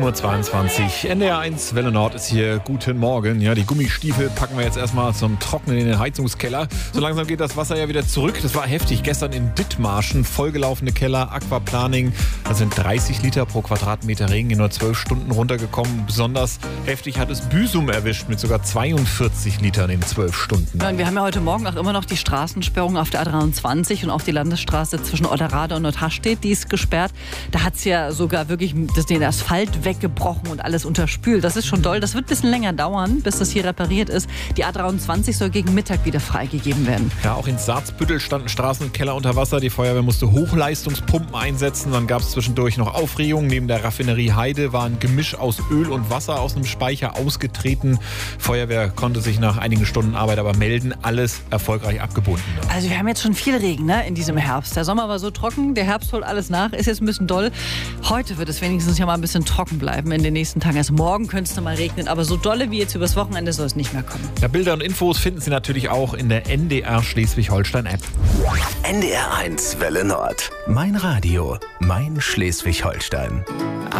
7.22 Uhr. NDR 1 Welle Nord ist hier. Guten Morgen. Ja, die Gummistiefel packen wir jetzt erstmal zum Trocknen in den Heizungskeller. So langsam geht das Wasser ja wieder zurück. Das war heftig. Gestern in Dithmarschen, vollgelaufene Keller, Aquaplaning. Da sind 30 Liter pro Quadratmeter Regen in nur 12 Stunden runtergekommen. Besonders heftig hat es Büsum erwischt mit sogar 42 Litern in 12 Stunden. Ja, und wir haben ja heute Morgen auch immer noch die Straßensperrung auf der A23 und auch die Landesstraße zwischen Odderade und Nordharstedt, die ist gesperrt. Da hat es ja sogar wirklich den Asphalt weggebrochen und alles unterspült. Das ist schon doll. Das wird ein bisschen länger dauern, bis das hier repariert ist. Die A23 soll gegen Mittag wieder freigegeben werden. Ja, auch in Saarzbüttel standen Straßen und Keller unter Wasser. Die Feuerwehr musste Hochleistungspumpen einsetzen. Dann gab es zwischendurch noch Aufregung. Neben der Raffinerie Heide war ein Gemisch aus Öl und Wasser aus einem Speicher ausgetreten. Feuerwehr konnte sich nach einigen Stunden Arbeit aber melden. Alles erfolgreich abgebunden. Also wir haben jetzt schon viel Regen, ne, in diesem Herbst. Der Sommer war so trocken, der Herbst holt alles nach. Ist jetzt ein bisschen doll. Heute wird es wenigstens ja mal ein bisschen trocken bleiben in den nächsten Tagen. Also morgen könnte es noch mal regnen, aber so dolle wie jetzt übers Wochenende soll es nicht mehr kommen. Ja, Bilder und Infos finden Sie natürlich auch in der NDR Schleswig-Holstein-App. NDR 1 Welle Nord. Mein Radio, mein Schleswig-Holstein.